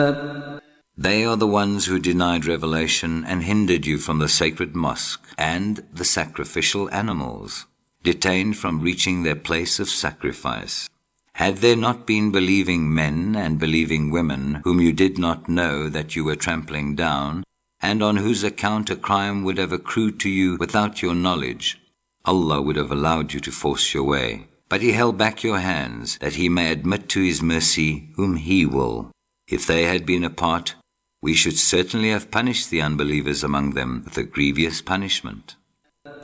They are the ones who denied revelation and hindered you from the sacred mosque and the sacrificial animals, detained from reaching their place of sacrifice. Had there not been believing men and believing women whom you did not know that you were trampling down, and on whose account a crime would have accrued to you without your knowledge, Allah would have allowed you to force your way. But He held back your hands, that He may admit to His mercy whom He will. If they had been apart, we should certainly have punished the unbelievers among them with a grievous punishment.